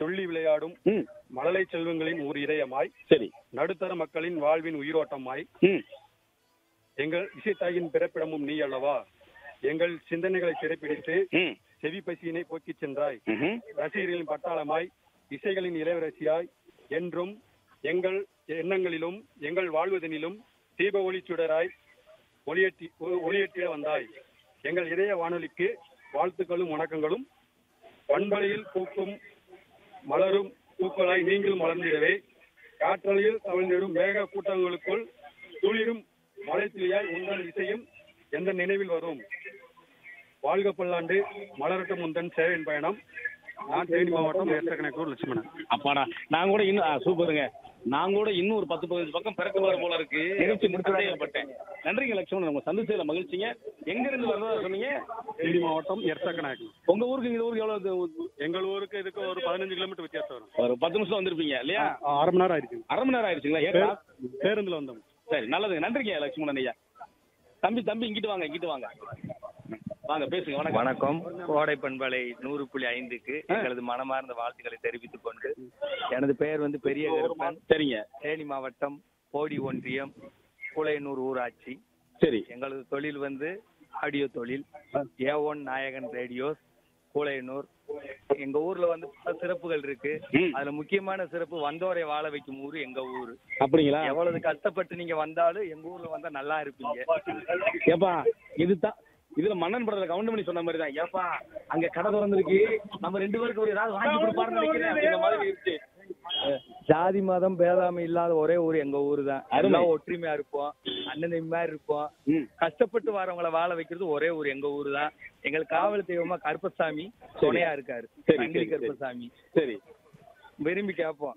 துள்ளி விளையாடும் ம் மழலை செல்வங்களின் ஒரு இதயமாய், சரி நடுத்தர மக்களின் வாழ்வின் உயிரோட்டமாய், ம் எங்கள் இசைத்தாயின் பிறப்பிடமும் நீ அல்லவா. எங்கள் சிந்தனைகளை சிறைப்பிடித்து ம் செவி பசியினை போக்கிச் சென்றாய். ம்ஹும். ரசிகர்களின் பட்டாளமாய், இசைகளின் இளவரசியாய், என்றும் எங்கள் எண்ணங்களிலும் எங்கள் வாழ்வதனிலும் தீப ஒளிச்சுடராய் ஒளியேற்றிட வந்தாய். எங்கள் இதய வானொலிக்கு வாழ்த்துக்களும் வணக்கங்களும். பண்பலையில் பூக்கும் மலரும் பூக்களாய் நீங்களும் மலர்ந்திடவே, காற்றலையில் தவழ்ந்திடும் மேக கூட்டங்களுக்குள் துளிரும் மலைத்துளியாய் உங்கள் இசையும் எந்த நினைவில் வரும். வாழ்க பல்லாண்டு, மலரட்டும் முந்தன் சேவையின் பயணம். நான் தேனி மாவட்டம் ஏற்றக்கணக்கூர் லட்சுமணன். அப்பாடா, நான் கூட இன்னும் சூப்பருங்க. நான் கூட இன்னும் ஒரு 10-15 பக்கம் பிறக்குவார் போல இருக்கு. நிகழ்ச்சி முடிச்சுட்டேன். நன்றிங்க லட்சுமணன், உங்க சந்திச்சதுல மகிழ்ச்சிங்க. எங்க இருந்து வரதா சொன்னீங்க? தேனி மாவட்டம் எர்த்தக்கணக்கு. உங்க ஊருக்கு இந்த ஊருக்கு எவ்வளவு? எங்கள் ஊருக்கு இதுக்கு ஒரு 15 கிலோமீட்டர் வித்தியாசம் வரும். ஒரு 10 நிமிஷம் வந்திருப்பீங்க இல்லையா? அரை மணி நேரம் ஆயிடுச்சு. அரை மணி நேரம் ஆயிடுச்சுங்களா? ஏன் பேருந்துல வந்தோம். சரி, நல்லதுங்க. நன்றிங்க லட்சுமணன் ஐயா. தம்பி இங்கிட்டு வாங்க வாங்க பேசுங்க. வணக்கம். வணக்கம். கோடை பண்பலை 100.5க்கு எங்களது மனமார்ந்த வாழ்த்துக்களை தெரிவித்துக் கொண்டு, எனது பெயர் பெரிய கருப்பன். சரிங்க. தேனி மாவட்டம் போடி ஒன்றியம் கூலையனூர் ஊராட்சி. சரி. எங்களது தொழில் ஆடியோ தொழில். A1 நாயகன் ரேடியோஸ் கூலையனூர். எங்க ஊர்ல பல சிறப்புகள் இருக்கு. அதுல முக்கியமான சிறப்பு வந்தோரை வாழ வைக்கும் ஊரு எங்க ஊரு. அப்படிங்களா? எவ்வளவு கஷ்டப்பட்டு நீங்க வந்தாலும் எங்க ஊர்ல வந்தா நல்லா இருப்பீங்க. ஏப்பா, இதுல மன்னன் படத்துல கவுண்டமணி சொன்ன மாதிரி தான். ஏப்பா, அங்க கடை திறந்திருக்கு, நம்ம 2 பேருக்கு ஒரு ஏதாவது வாங்கி கொடுப்பாருன்னு நினைக்கிறேன் அப்படிங்கிற மாதிரி இருக்கு. ஜாதி மதம் பேதாமை இல்லாத ஒரே ஊர் எங்க ஊரு தான். எல்லாம் ஒற்றுமையா இருப்போம், அண்ணன் மாதிரி இருப்போம். கஷ்டப்பட்டு வரவங்களை வாழ வைக்கிறது ஒரே ஊர் எங்க ஊரு தான். எங்களுக்கு காவல் தெய்வமா கருப்பசாமி துணையா இருக்காரு. சங்கிலி கருப்பசாமி. சரி, விரும்பி கேட்போம்.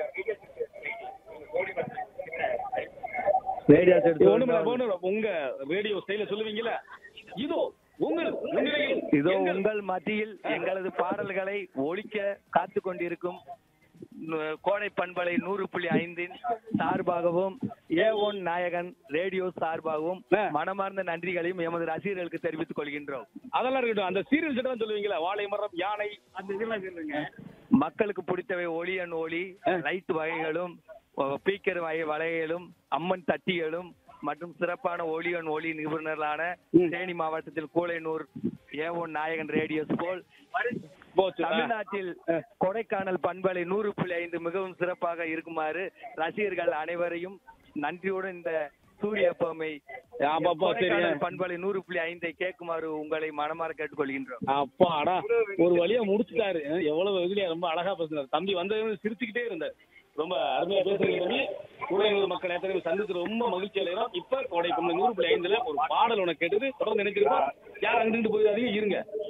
உங்க ரேடியோ ஸ்டைல சொல்லுவீங்களா? இதோ உங்கள் மத்தியில் எங்களது பாடல்களை ஒலிக்க காத்து கொண்டிருக்கும் கோடை பண்பலை 100.5 சார்பாகவும் A1 நாயகன் ரேடியோ சார்பாகவும் மனமார்ந்த நன்றிகளையும் எமது ரசிகர்களுக்கு தெரிவித்துக் கொள்கின்றோம். அதெல்லாம் இருக்கட்டும். அந்த சீரியல் செட் சொல்லுவீங்களா? வாழை மரம், யானை, அந்த இதெல்லாம் சொல்லுங்க. மக்களுக்கு பிடித்தவை ஒளியன் ஒளி, லைட் வகைகளும், ஸ்பீக்கர் வகைகளும், அம்மன் தட்டிகளும் மற்றும் சிறப்பான ஒளியன் ஒளி நிபுணர்களான தேனி மாவட்டத்தில் கூலையனூர் A1 நாயகன் ரேடியோஸ் போல் தமிழ்நாட்டில் கொடைக்கானல் பண்பலை 100.5 மிகவும் சிறப்பாக இருக்குமாறு ரசிகர்கள் அனைவரையும் நன்றியுடன் இந்த சூரிய பொம்மை பண்பலை 100.5 கேட்குமாறு உங்களை மனமாற கேட்டுக்கொள்கின்றோம். அப்பாடா, ஒரு வழியா முடிச்சுட்டாரு. எவ்வளவு வெகுலியா ரொம்ப அழகா பேசுனாரு தம்பி. வந்தது சிரிச்சுக்கிட்டே இருந்தார். ரொம்ப அருமையா பேசுறீங்க தம்பி. கூடையூர் மக்கள் ஏற்கனவே சந்தித்து ரொம்ப மகிழ்ச்சி அடைகிறோம். இப்ப கோடை 100.5 ஒரு பாடல் உனக்கு கேட்டது தொடர்ந்து நினைச்சிருக்கோம். யார் அங்கிட்டு போயிடாதீங்க, இருங்க.